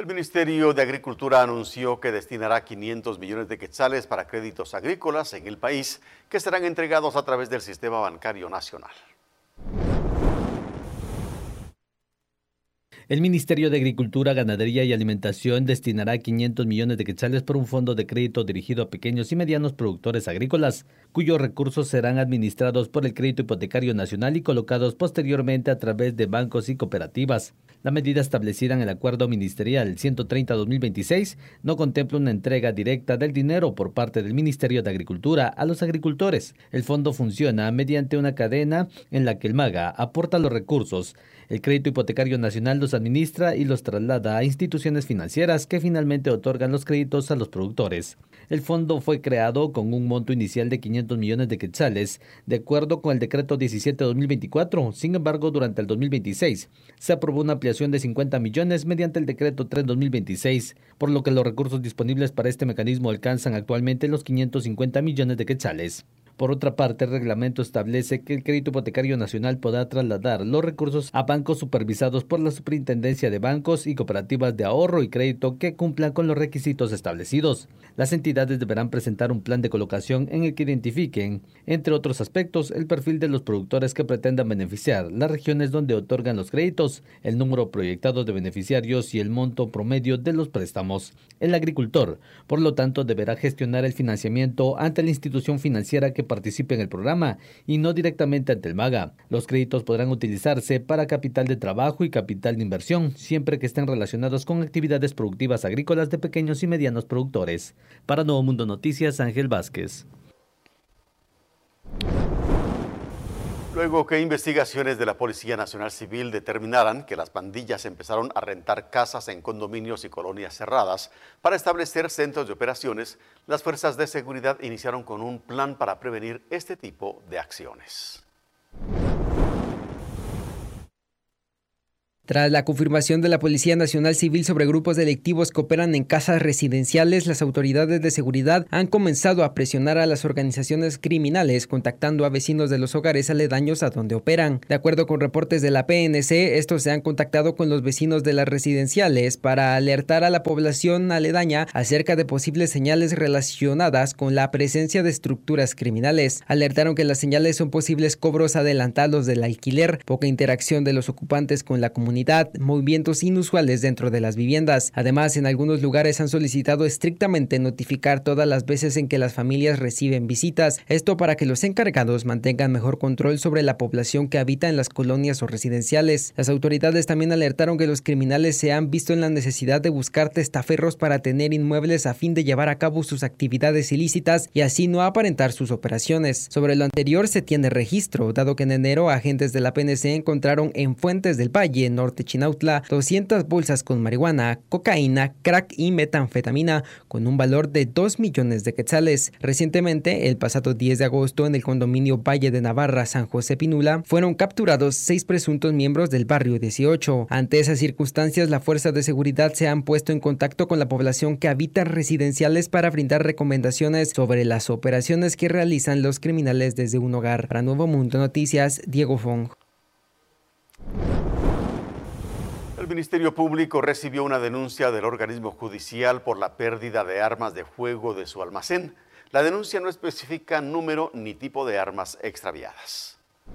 El Ministerio de Agricultura anunció que destinará 500 millones de quetzales para créditos agrícolas en el país que serán entregados a través del Sistema Bancario Nacional. El Ministerio de Agricultura, Ganadería y Alimentación destinará 500 millones de quetzales por un fondo de crédito dirigido a pequeños y medianos productores agrícolas, cuyos recursos serán administrados por el Crédito Hipotecario Nacional y colocados posteriormente a través de bancos y cooperativas. La medida establecida en el Acuerdo Ministerial 130-2026 no contempla una entrega directa del dinero por parte del Ministerio de Agricultura a los agricultores. El fondo funciona mediante una cadena en la que el MAGA aporta los recursos. El Crédito Hipotecario Nacional los administra y los traslada a instituciones financieras que finalmente otorgan los créditos a los productores. El fondo fue creado con un monto inicial de 500 millones de quetzales, de acuerdo con el Decreto 17-2024. Sin embargo, durante el 2026 se aprobó una ampliación de 50 millones mediante el Decreto 3-2026, por lo que los recursos disponibles para este mecanismo alcanzan actualmente los 550 millones de quetzales. Por otra parte, el reglamento establece que el Crédito Hipotecario Nacional podrá trasladar los recursos a bancos supervisados por la Superintendencia de Bancos y Cooperativas de Ahorro y Crédito que cumplan con los requisitos establecidos. Las entidades deberán presentar un plan de colocación en el que identifiquen, entre otros aspectos, el perfil de los productores que pretendan beneficiar, las regiones donde otorgan los créditos, el número proyectado de beneficiarios y el monto promedio de los préstamos. El agricultor, por lo tanto, deberá gestionar el financiamiento ante la institución financiera que participe en el programa y no directamente ante el MAGA. Los créditos podrán utilizarse para capital de trabajo y capital de inversión, siempre que estén relacionados con actividades productivas agrícolas de pequeños y medianos productores. Para Nuevo Mundo Noticias, Ángel Vázquez. Luego que investigaciones de la Policía Nacional Civil determinaran que las pandillas empezaron a rentar casas en condominios y colonias cerradas para establecer centros de operaciones, las fuerzas de seguridad iniciaron con un plan para prevenir este tipo de acciones. Tras la confirmación de la Policía Nacional Civil sobre grupos delictivos que operan en casas residenciales, las autoridades de seguridad han comenzado a presionar a las organizaciones criminales, contactando a vecinos de los hogares aledaños a donde operan. De acuerdo con reportes de la PNC, estos se han contactado con los vecinos de las residenciales para alertar a la población aledaña acerca de posibles señales relacionadas con la presencia de estructuras criminales. Alertaron que las señales son posibles cobros adelantados del alquiler, poca interacción de los ocupantes con la comunidad, movimientos inusuales dentro de las viviendas. Además, en algunos lugares han solicitado estrictamente notificar todas las veces en que las familias reciben visitas, esto para que los encargados mantengan mejor control sobre la población que habita en las colonias o residenciales. Las autoridades también alertaron que los criminales se han visto en la necesidad de buscar testaferros para tener inmuebles a fin de llevar a cabo sus actividades ilícitas y así no aparentar sus operaciones. Sobre lo anterior se tiene registro, dado que en enero agentes de la PNC encontraron en Fuentes del Valle, Norte Chinautla, 200 bolsas con marihuana, cocaína, crack y metanfetamina con un valor de 2 millones de quetzales. Recientemente, el pasado 10 de agosto, en el condominio Valle de Navarra, San José Pinula, fueron capturados 6 presuntos miembros del barrio 18. Ante esas circunstancias, las fuerzas de seguridad se han puesto en contacto con la población que habita residenciales para brindar recomendaciones sobre las operaciones que realizan los criminales desde un hogar. Para Nuevo Mundo Noticias, Diego Fong. El Ministerio Público recibió una denuncia del organismo judicial por la pérdida de armas de fuego de su almacén. La denuncia no especifica número ni tipo de armas extraviadas.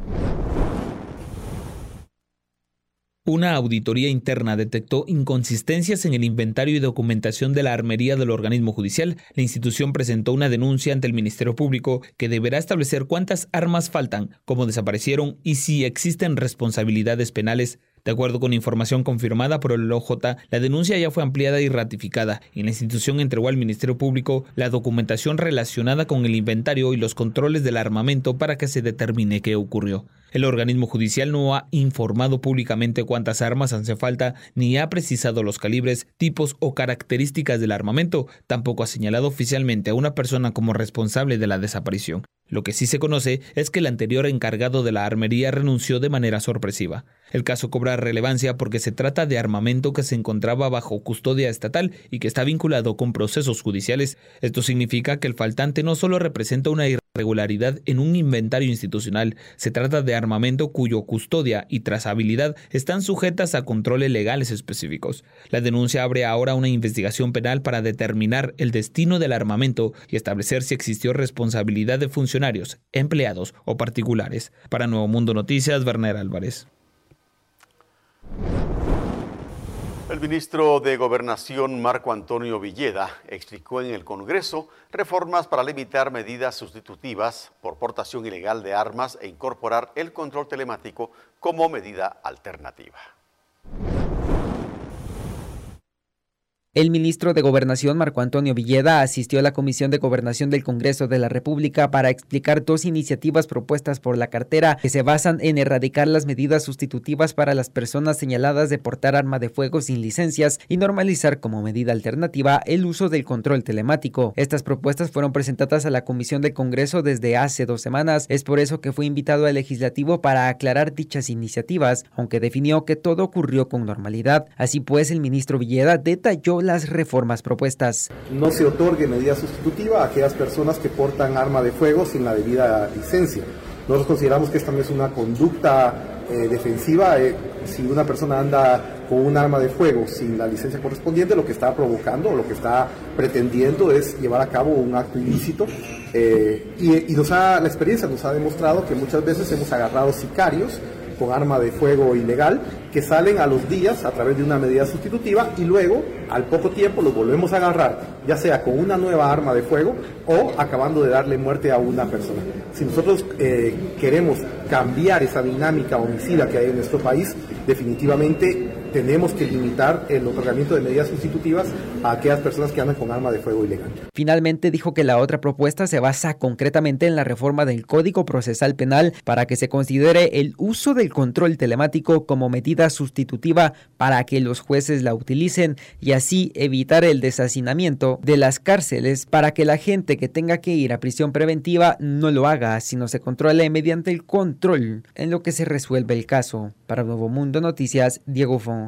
Una auditoría interna detectó inconsistencias en el inventario y documentación de la armería del organismo judicial. La institución presentó una denuncia ante el Ministerio Público que deberá establecer cuántas armas faltan, cómo desaparecieron y si existen responsabilidades penales. De acuerdo con información confirmada por el OJ, la denuncia ya fue ampliada y ratificada, y la institución entregó al Ministerio Público la documentación relacionada con el inventario y los controles del armamento para que se determine qué ocurrió. El organismo judicial no ha informado públicamente cuántas armas hacen falta, ni ha precisado los calibres, tipos o características del armamento. Tampoco ha señalado oficialmente a una persona como responsable de la desaparición. Lo que sí se conoce es que el anterior encargado de la armería renunció de manera sorpresiva. El caso cobra relevancia porque se trata de armamento que se encontraba bajo custodia estatal y que está vinculado con procesos judiciales. Esto significa que el faltante no solo representa una irregularidad regularidad en un inventario institucional. Se trata de armamento cuyo custodia y trazabilidad están sujetas a controles legales específicos. La denuncia abre ahora una investigación penal para determinar el destino del armamento y establecer si existió responsabilidad de funcionarios, empleados o particulares. Para Nuevo Mundo Noticias, Werner Álvarez. El ministro de Gobernación, Marco Antonio Villeda, explicó en el Congreso reformas para limitar medidas sustitutivas por portación ilegal de armas e incorporar el control telemático como medida alternativa. El ministro de Gobernación, Marco Antonio Villeda, asistió a la Comisión de Gobernación del Congreso de la República para explicar dos iniciativas propuestas por la cartera que se basan en erradicar las medidas sustitutivas para las personas señaladas de portar arma de fuego sin licencias y normalizar como medida alternativa el uso del control telemático. Estas propuestas fueron presentadas a la Comisión del Congreso desde hace 2 semanas. Es por eso que fue invitado al Legislativo para aclarar dichas iniciativas, aunque definió que todo ocurrió con normalidad. Así pues, el ministro Villeda detalló las reformas propuestas. No se otorgue medida sustitutiva a aquellas personas que portan arma de fuego sin la debida licencia. Nosotros consideramos que esta no es una conducta defensiva. Si una persona anda con un arma de fuego sin la licencia correspondiente, lo que está provocando o lo que está pretendiendo es llevar a cabo un acto ilícito. La experiencia nos ha demostrado que muchas veces hemos agarrado sicarios con arma de fuego ilegal que salen a los días a través de una medida sustitutiva y luego al poco tiempo los volvemos a agarrar, ya sea con una nueva arma de fuego o acabando de darle muerte a una persona. Si nosotros queremos cambiar esa dinámica homicida que hay en nuestro país, definitivamente tenemos que limitar el otorgamiento de medidas sustitutivas a aquellas personas que andan con arma de fuego ilegal. Finalmente dijo que la otra propuesta se basa concretamente en la reforma del Código Procesal Penal para que se considere el uso del control telemático como medida sustitutiva para que los jueces la utilicen y así evitar el deshacinamiento de las cárceles para que la gente que tenga que ir a prisión preventiva no lo haga, sino se controle mediante el control en lo que se resuelve el caso. Para Nuevo Mundo Noticias, Diego Fon.